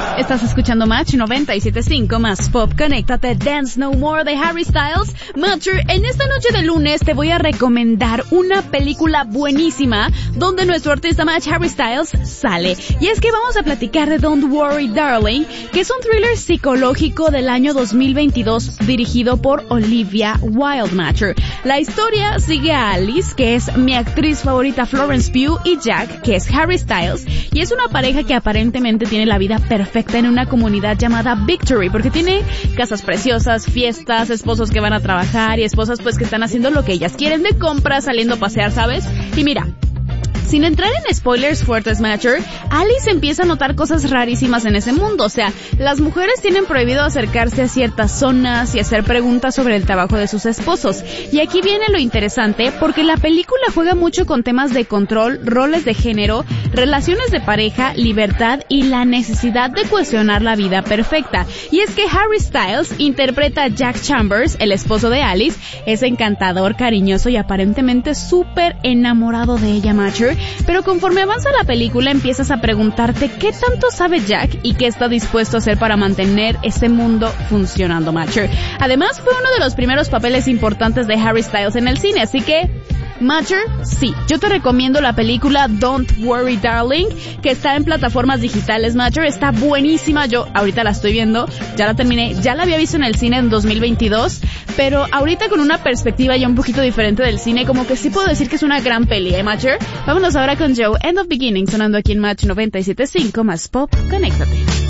Estás escuchando Match 97.5 más Pop. Conéctate, Dance No More de Harry Styles. Matcher, en esta noche de lunes te voy a recomendar una película buenísima donde nuestro artista Match Harry Styles sale. Y es que vamos a platicar de Don't Worry Darling, que es un thriller psicológico del año 2022 dirigido por Olivia Wilde. Matcher. La historia sigue a Alice, que es mi actriz favorita Florence Pugh, y Jack, que es Harry Styles, y es una pareja que aparentemente tiene la vida perfecta en una comunidad llamada Victory, porque tiene casas preciosas, fiestas, esposos que van a trabajar y esposas pues que están haciendo lo que ellas quieren, de compras, saliendo a pasear, ¿sabes? Y mira, sin entrar en spoilers fuertes, Matcher, Alice empieza a notar cosas rarísimas en ese mundo. O sea, las mujeres tienen prohibido acercarse a ciertas zonas y hacer preguntas sobre el trabajo de sus esposos. Y aquí viene lo interesante, porque la película juega mucho con temas de control, roles de género, relaciones de pareja, libertad y la necesidad de cuestionar la vida perfecta. Y es que Harry Styles interpreta a Jack Chambers, el esposo de Alice. Es encantador, cariñoso y aparentemente súper enamorado de ella, Matcher. Pero conforme avanza la película empiezas a preguntarte qué tanto sabe Jack y qué está dispuesto a hacer para mantener ese mundo funcionando, Matcher. Además fue uno de los primeros papeles importantes de Harry Styles en el cine, así que Matcher, sí, yo te recomiendo la película Don't Worry Darling, que está en plataformas digitales. Matcher, está buenísima, yo ahorita la estoy viendo, ya la terminé, ya la había visto en el cine en 2022, pero ahorita con una perspectiva ya un poquito diferente del cine, como que sí puedo decir que es una gran peli, Matcher. Vámonos ahora con Joe, End of Beginning, sonando aquí en Match 97.5 más Pop. Conéctate.